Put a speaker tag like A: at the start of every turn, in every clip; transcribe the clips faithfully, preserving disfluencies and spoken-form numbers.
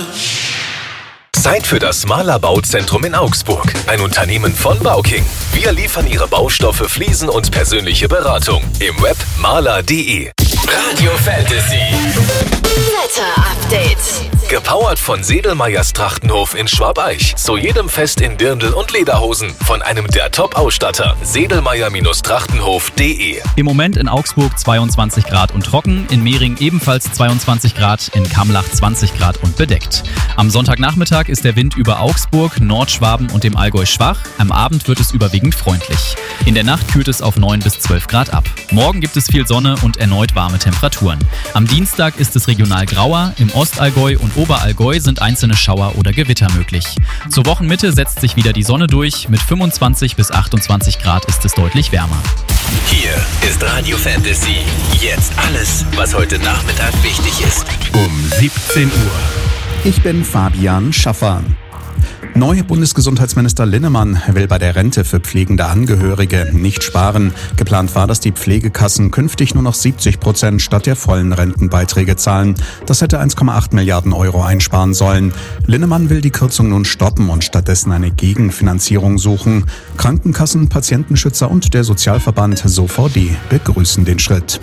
A: Zeit für das Mahler Bauzentrum in Augsburg. Ein Unternehmen von Bauking. Wir liefern Ihre Baustoffe, Fliesen und persönliche Beratung. Im Web mahler punkt de. Radio Fantasy.
B: Wetter-Update.
A: Gepowert von Sedelmeyers Trachtenhof in Schwabeich. Zu jedem Fest in Dirndl und Lederhosen. Von einem der Top-Ausstatter. sedelmeyer Trachtenhof punkt de.
C: Im Moment in Augsburg zweiundzwanzig Grad und trocken, in Mehring ebenfalls zweiundzwanzig Grad, in Kamlach zwanzig Grad und bedeckt. Am Sonntagnachmittag ist der Wind über Augsburg, Nordschwaben und dem Allgäu schwach. Am Abend wird es überwiegend freundlich. In der Nacht kühlt es auf neun bis zwölf Grad ab. Morgen gibt es viel Sonne und erneut warme Temperaturen. Am Dienstag ist es regional grauer, im Ostallgäu und Oberallgäu sind einzelne Schauer oder Gewitter möglich. Zur Wochenmitte setzt sich wieder die Sonne durch, mit fünfundzwanzig bis achtundzwanzig Grad ist es deutlich wärmer.
A: Hier ist Radio Fantasy. Jetzt alles, was heute Nachmittag wichtig ist. Um siebzehn Uhr.
D: Ich bin Fabian Schaffer. Neuer Bundesgesundheitsminister Linnemann will bei der Rente für pflegende Angehörige nicht sparen. Geplant war, dass die Pflegekassen künftig nur noch siebzig Prozent statt der vollen Rentenbeiträge zahlen. Das hätte eins Komma acht Milliarden Euro einsparen sollen. Linnemann will die Kürzung nun stoppen und stattdessen eine Gegenfinanzierung suchen. Krankenkassen, Patientenschützer und der Sozialverband SoVD begrüßen den Schritt.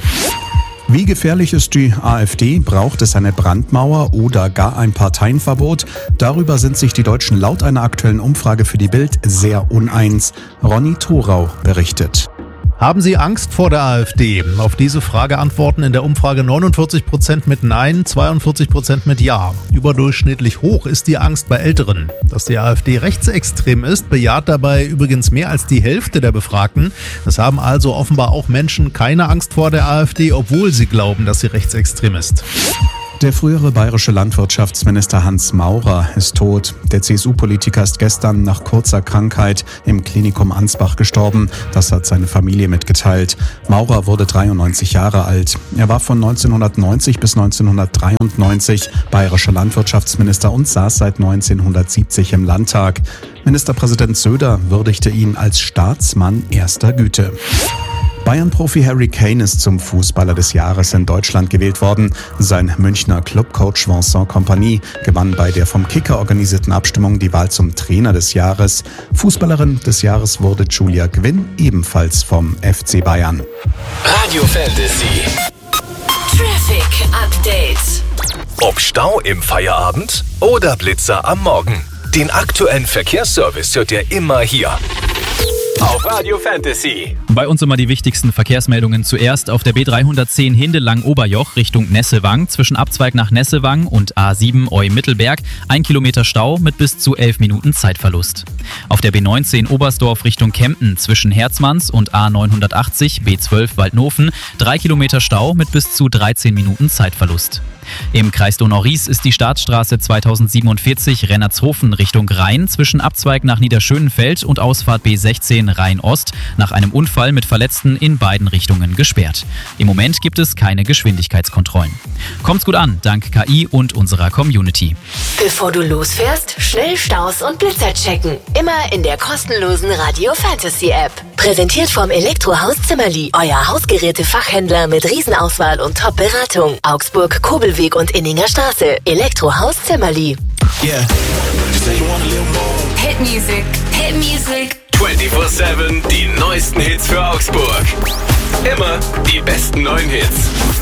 D: Wie gefährlich ist die AfD? Braucht es eine Brandmauer oder gar ein Parteienverbot? Darüber sind sich die Deutschen laut einer aktuellen Umfrage für die Bild sehr uneins. Ronny Thorau berichtet.
E: Haben Sie Angst vor der AfD? Auf diese Frage antworten in der Umfrage neunundvierzig Prozent mit Nein, zweiundvierzig Prozent mit Ja. Überdurchschnittlich hoch ist die Angst bei Älteren. Dass die AfD rechtsextrem ist, bejaht dabei übrigens mehr als die Hälfte der Befragten. Es haben also offenbar auch Menschen keine Angst vor der AfD, obwohl sie glauben, dass sie rechtsextrem ist.
D: Der frühere bayerische Landwirtschaftsminister Hans Maurer ist tot. Der C S U-Politiker ist gestern nach kurzer Krankheit im Klinikum Ansbach gestorben. Das hat seine Familie mitgeteilt. Maurer wurde dreiundneunzig Jahre alt. Er war von neunzehnhundertneunzig bis neunzehnhundertdreiundneunzig bayerischer Landwirtschaftsminister und saß seit neunzehnhundertsiebzig im Landtag. Ministerpräsident Söder würdigte ihn als Staatsmann erster Güte. Bayern-Profi Harry Kane ist zum Fußballer des Jahres in Deutschland gewählt worden. Sein Münchner Clubcoach Vincent Kompany gewann bei der vom Kicker organisierten Abstimmung die Wahl zum Trainer des Jahres. Fußballerin des Jahres wurde Julia Gwynn, ebenfalls vom F C Bayern.
A: Radio Fantasy.
B: Traffic Update.
A: Ob Stau im Feierabend oder Blitzer am Morgen. Den aktuellen Verkehrsservice hört ihr immer hier. Auf Radio Fantasy.
C: Bei uns immer die wichtigsten Verkehrsmeldungen. Zuerst auf der B dreihundertzehn Hindelang-Oberjoch Richtung Nessewang. Zwischen Abzweig nach Nessewang und A sieben Eu-Mittelberg. Ein Kilometer Stau mit bis zu elf Minuten Zeitverlust. Auf der B neunzehn Oberstdorf Richtung Kempten zwischen Herzmanns und A neunhundertachtzig B zwölf Waldnofen. Drei Kilometer Stau mit bis zu dreizehn Minuten Zeitverlust. Im Kreis Donau-Ries ist die Staatsstraße zweitausendsiebenundvierzig Rennertshofen Richtung Rhein zwischen Abzweig nach Niederschönenfeld und Ausfahrt B sechzehn Rhein-Ost nach einem Unfall mit Verletzten in beiden Richtungen gesperrt. Im Moment gibt es keine Geschwindigkeitskontrollen. Kommt's gut an, dank K I und unserer Community.
B: Bevor du losfährst, schnell Staus und Blitzer checken. Immer in der kostenlosen Radio Fantasy App. Präsentiert vom Elektrohaus Zimmerli, euer Hausgeräte-Fachhändler mit Riesenauswahl und Top-Beratung. Augsburg, Kobelweg und Inninger Straße. Elektrohaus Zimmerli.
A: Yeah.
B: Hit Music, Hit Music.
A: vierundzwanzig sieben die neuesten Hits für Augsburg. Immer die besten neuen Hits.